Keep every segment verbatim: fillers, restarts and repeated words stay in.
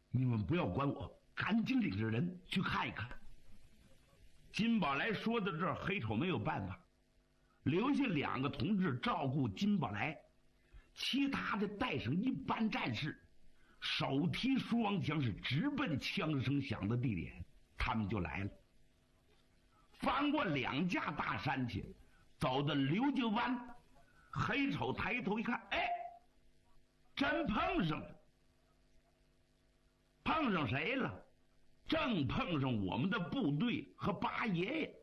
你们不要管我，赶紧领着人去看一看。金宝来说到这儿，黑丑没有办法，留下两个同志照顾金宝来，其他的带上一班战士，手提输王枪，是直奔枪声响的地点，他们就来了。翻过两架大山去，走到刘家湾，黑丑抬头一看，哎，真碰上了。碰上谁了？正碰上我们的部队和八爷爷。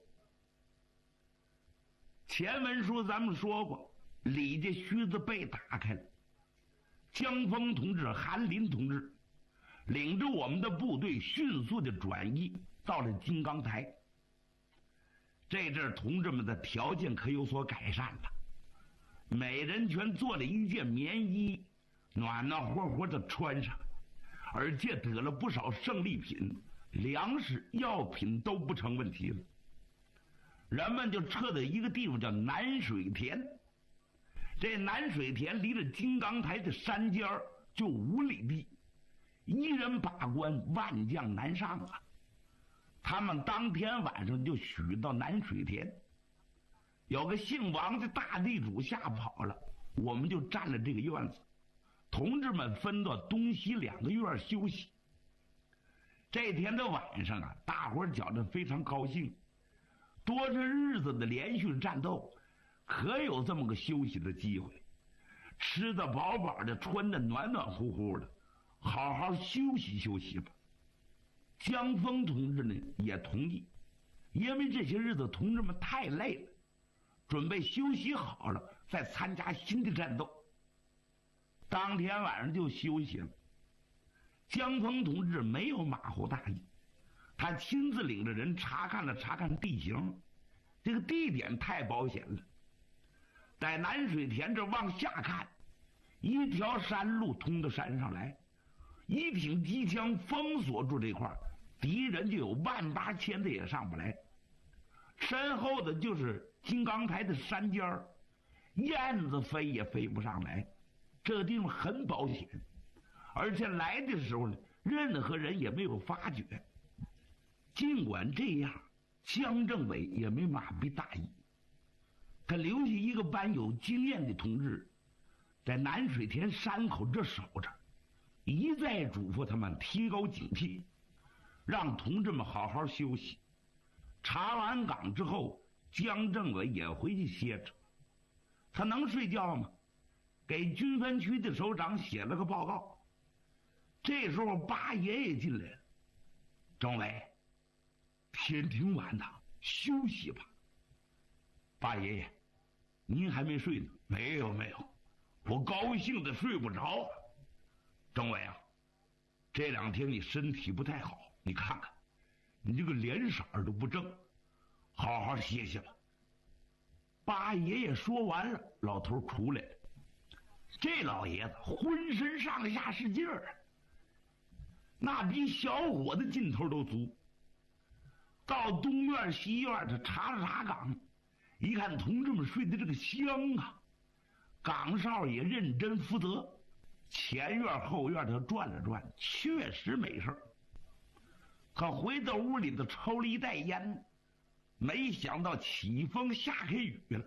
前文书咱们说过，李家须子被打开了，江峰同志、韩林同志领着我们的部队迅速的转移到了金刚台。这阵同志们的条件可有所改善了，每人全做了一件棉衣，暖暖和和的穿上，而且得了不少胜利品，粮食药品都不成问题了。人们就撤到一个地方叫南水田，这南水田离着金刚台的山尖就五里地，一人把关，万将难上啊。他们当天晚上就许到南水田，有个姓王的大地主吓跑了，我们就占了这个院子，同志们分到东西两个院休息。这天的晚上啊，大伙儿觉得非常高兴，多少日子的连续战斗，可有这么个休息的机会，吃得饱饱的，穿得暖暖乎乎的，好好休息休息吧。江峰同志呢也同意，因为这些日子同志们太累了，准备休息好了再参加新的战斗。当天晚上就休息了。江峰同志没有马虎大意，他亲自领着人查看了查看地形，这个地点太保险了。在南水田这往下看，一条山路通到山上来，一挺机枪封锁住这块，敌人就有万八千的也上不来。身后的就是金刚台的山尖儿，燕子飞也飞不上来，这个地方很保险。而且来的时候呢，任何人也没有发觉。尽管这样，江政委也没马必大意，他留下一个班有经验的同志在南水田山口这守着，一再嘱咐他们提高警惕，让同志们好好休息。查完岗之后，江政委也回去歇着。他能睡觉吗？给军分区的首长写了个报告。这时候八爷爷进来了，政委，天挺晚的，休息吧。八爷爷，您还没睡呢？没有没有，我高兴的睡不着。政委啊，这两天你身体不太好，你看看你这个脸色都不正，好好歇歇吧。八爷爷说完了，老头出来了。这老爷子浑身上下是劲儿，那比小伙子劲头都足。到东院西院他查了查岗，一看同志们睡的这个香啊，岗哨也认真负责，前院后院他转了转，确实没事。他回到屋里头抽了一袋烟，没想到起风下开雨了，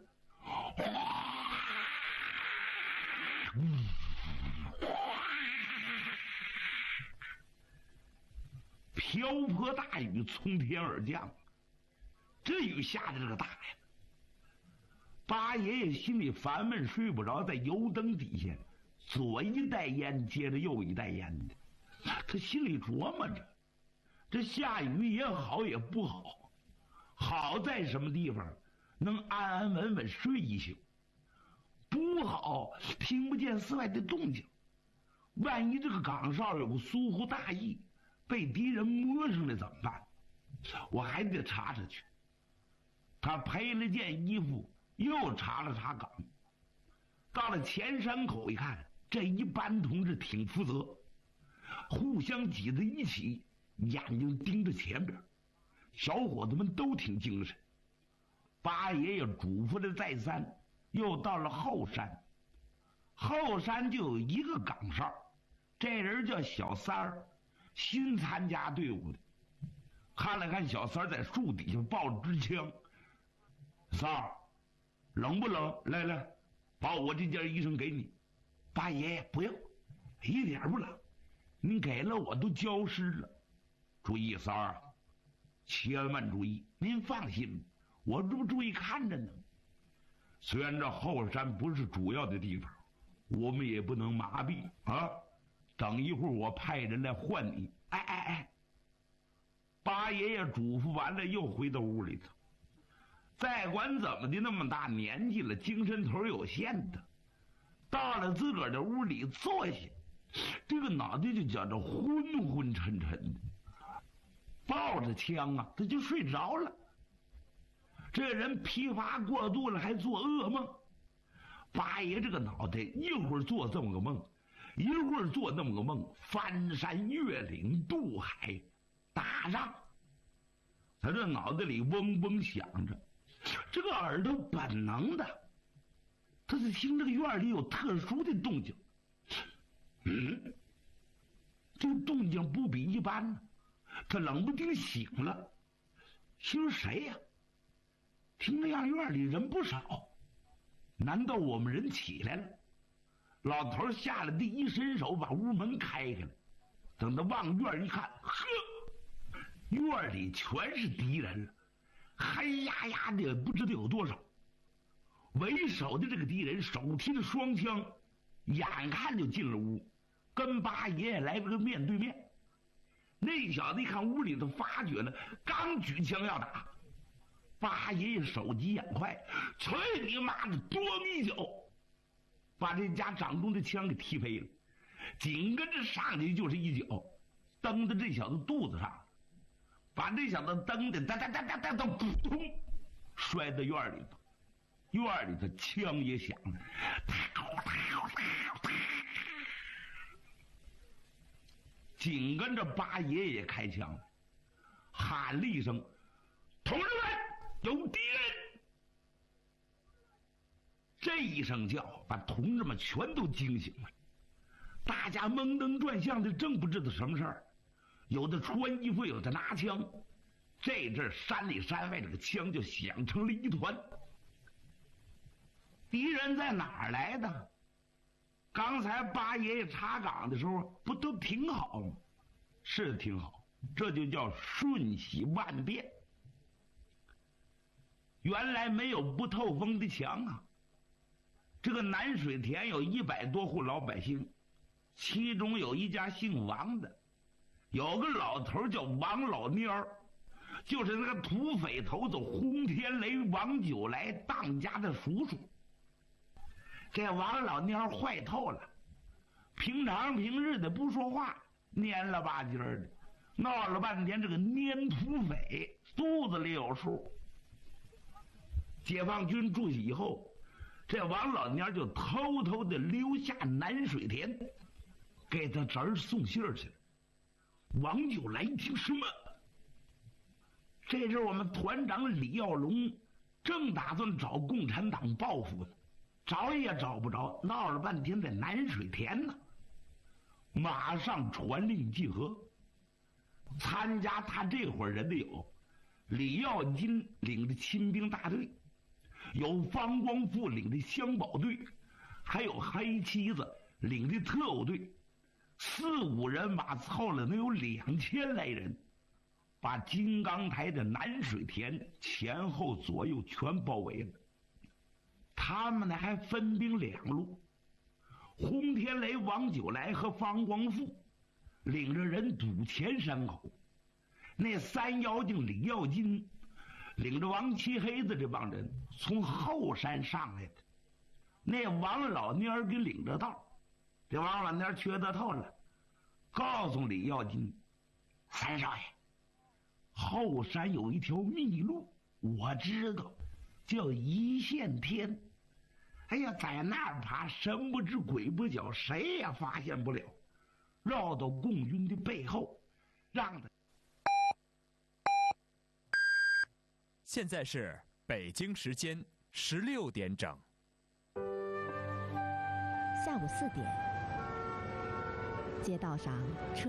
嗯，瓢泼大雨从天而降，这雨下的这个大呀！八爷爷心里烦闷，睡不着，在油灯底下左一袋烟接着右一袋烟的，他心里琢磨着，这下雨也好也不好，好在什么地方能安安稳稳睡一宿，不好听不见寺外的动静，万一这个岗哨有个疏忽大意，被敌人摸上来怎么办？我还得查查去。他配了件衣服，又查了查岗。到了前山口一看，这一班同志挺负责，互相挤在一起，眼睛盯着前边，小伙子们都挺精神。八爷爷嘱咐的再三，又到了后山。后山就有一个岗哨，这人叫小三儿。 新参加队伍的，看了看小三在树底下抱着支枪，三儿，冷不冷？来来，把我这件衣裳给你。八爷爷不用，一点不冷，您给了我都浇湿了。注意三儿啊，千万注意，您放心，我这不注意看着呢。虽然这后山不是主要的地方，我们也不能麻痹啊。等一会儿我派人来换你。哎哎哎！八爷爷嘱咐完了，又回到屋里头。再管怎么的，那么大年纪了，精神头有限的，到了自个儿的屋里坐下，这个脑袋就觉着昏昏沉沉的，抱着枪啊，他就睡着了。这人疲乏过度了，还做噩梦。八爷这个脑袋一会儿做这么个梦，一会儿做那么个梦，翻山越岭渡海打仗，他这脑袋里嗡嗡响着，这个耳朵本能的，他是听这个院里有特殊的动静。嗯，这个动静不比一般呢，他冷不丁醒了，心说谁呀？听这样院里人不少，难道我们人起来了？老头下了第一伸手把屋门开开了，等他往院一看，呵，院里全是敌人了，黑压压的不知道有多少。为首的这个敌人手提着双枪，眼看就进了屋，跟八爷爷来了个面对面。那小子一看屋里头发觉了，刚举枪要打，八爷爷手疾眼快，捶你妈的多米脚，把这家掌中的枪给踢飞了，紧跟着上去就是一脚，蹬在这小子肚子上，把这小子蹬的哒哒哒哒哒哒扑通摔到院里头。院里头枪也响了，紧跟着八爷爷开枪了，喊了一声：“同志们，有敌人！”这一声叫把同志们全都惊醒了，大家蒙登转向的，正不知道什么事儿，有的穿衣服，有的拿枪。这阵山里山外这个枪就响成了一团。敌人在哪儿来的？刚才八爷爷查岗的时候不都挺好吗？是挺好，这就叫瞬息万变。原来没有不透风的墙啊。这个南水田有一百多户老百姓，其中有一家姓王的，有个老头叫王老蔫儿，就是那个土匪头子轰天雷王九来当家的叔叔。这王老蔫坏透了，平常平日的不说话，蔫了吧唧的，闹了半天这个蔫土匪肚子里有数。解放军住下以后，这王老蔫就偷偷的溜下南水田，给他侄儿送信儿去了。王九来一听什么？这是我们团长李耀龙正打算找共产党报复呢，找也找不着，闹了半天在南水田呢。马上传令集合。参加他这伙人的有李耀金领的亲兵大队，有方光富领的乡保队，还有黑妻子领的特务队，四五人马凑了能有两千来人，把金刚台的南水田前后左右全包围了。他们呢还分兵两路，轰天雷王九来和方光富领着人堵前山口，那三妖精李耀金领着王七黑子这帮人从后山上来的，那王老蔫儿给领着道。这王老蔫儿缺德透了，告诉李耀金：“三少爷，后山有一条密路，我知道，叫一线天。哎呀，在那儿爬，神不知鬼不觉，谁也发现不了。绕到共军的背后，让他。” 现在是北京时间十六点整。 下午四点，街道上车。